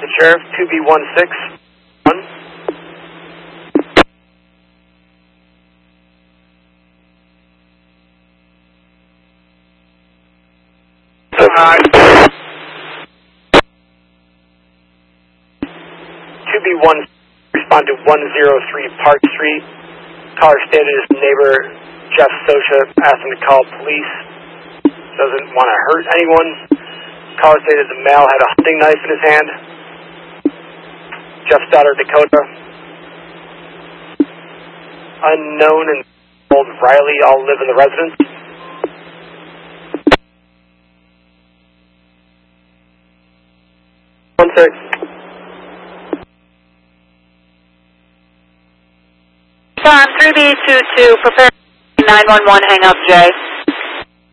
Assistant Sheriff, 2B16. 1. Alright. 2B1 respond to 103 Park Street. Caller stated his neighbor, Jeff Sosha, asked him to call police. Doesn't want to hurt anyone. Caller stated the male had a hunting knife in his hand. Jeff's daughter, Dakota. Unknown and old Riley all live in the residence. One sec. Time 3B22, prepare 911, hang up, Jay.